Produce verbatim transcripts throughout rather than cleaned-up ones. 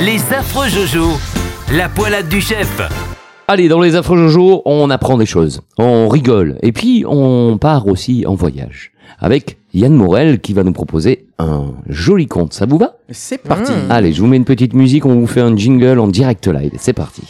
Les affreux Jojo, la poilade du chef. Allez, dans les affreux Jojo, on apprend des choses, on rigole, et puis on part aussi en voyage. Avec Yann Morel qui va nous proposer un joli conte, ça vous va ? C'est parti. Mmh. Allez, je vous mets une petite musique, on vous fait un jingle en direct live, c'est parti.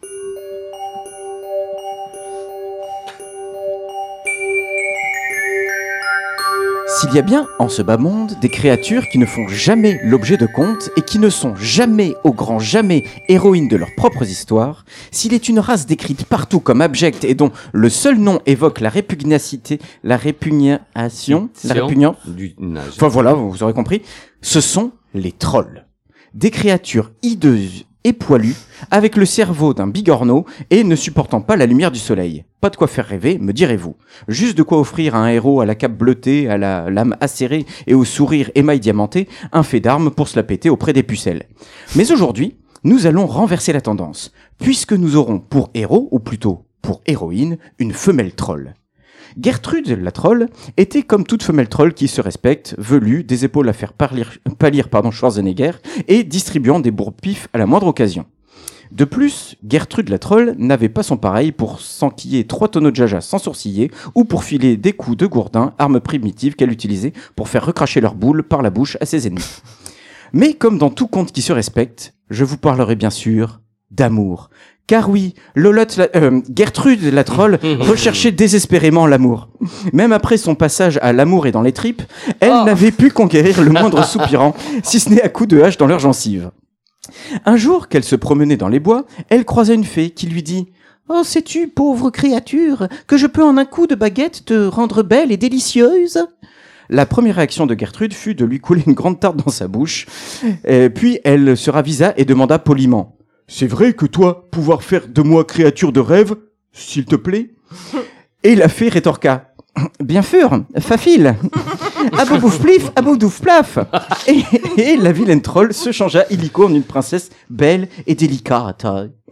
S'il y a bien en ce bas monde des créatures qui ne font jamais l'objet de contes et qui ne sont jamais, au grand jamais, héroïnes de leurs propres histoires, s'il est une race décrite partout comme abjecte et dont le seul nom évoque la répugnacité, la répugnation, la répugnance, du nage. Enfin voilà, vous aurez compris, ce sont les trolls. Des créatures hideuses et poilues, avec le cerveau d'un bigorneau et ne supportant pas la lumière du soleil. Pas de quoi faire rêver, me direz-vous. Juste de quoi offrir à un héros à la cape bleutée, à la lame acérée et au sourire émail diamanté, un fait d'armes pour se la péter auprès des pucelles. Mais aujourd'hui, nous allons renverser la tendance, puisque nous aurons pour héros, ou plutôt pour héroïne, une femelle troll. Gertrude la troll était comme toute femelle troll qui se respecte, velue, des épaules à faire pâlir, pâlir pardon, Schwarzenegger et distribuant des bourre-pifs à la moindre occasion. De plus, Gertrude la troll n'avait pas son pareil pour s'enquiller trois tonneaux de jaja sans sourciller ou pour filer des coups de gourdin, arme primitive qu'elle utilisait pour faire recracher leur boule par la bouche à ses ennemis. Mais comme dans tout conte qui se respecte, je vous parlerai bien sûr d'amour. Car oui, Lolotte, la, euh, Gertrude la troll recherchait désespérément l'amour. Même après son passage à l'amour et dans les tripes, elle oh. n'avait pu conquérir le moindre soupirant, si ce n'est à coups de hache dans leurs gencives. Un jour qu'elle se promenait dans les bois, elle croisa une fée qui lui dit « Oh, sais-tu, pauvre créature, que je peux en un coup de baguette te rendre belle et délicieuse ?» La première réaction de Gertrude fut de lui couler une grande tarte dans sa bouche, et puis elle se ravisa et demanda poliment « C'est vrai que toi, pouvoir faire de moi créature de rêve, s'il te plaît ?» Et la fée rétorqua « Bien sûr, facile. Aboubouf plif, aboudouf plaf. » Et, et la vilaine troll se changea illico en une princesse belle et délicate.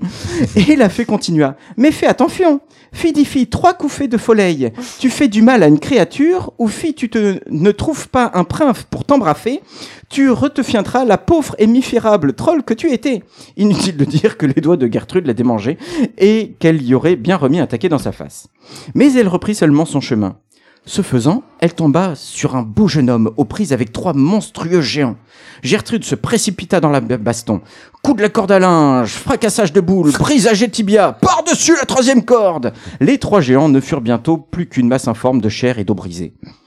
Et la fée continua « Mais fais attention, fille trois coups faits de foleil. Tu fais du mal à une créature, ou fille tu te, ne trouves pas un prince pour t'embrasser, tu redeviendras la pauvre et misérable troll que tu étais. » Inutile de dire que les doigts de Gertrude la démangeaient et qu'elle y aurait bien remis un taquet dans sa face. Mais elle reprit seulement son chemin. Ce faisant, elle tomba sur un beau jeune homme aux prises avec trois monstrueux géants. Gertrude se précipita dans la baston. Coup de la corde à linge, fracassage de boules, brisage des tibias, par-dessus la troisième corde. Les trois géants ne furent bientôt plus qu'une masse informe de chair et d'eau brisée.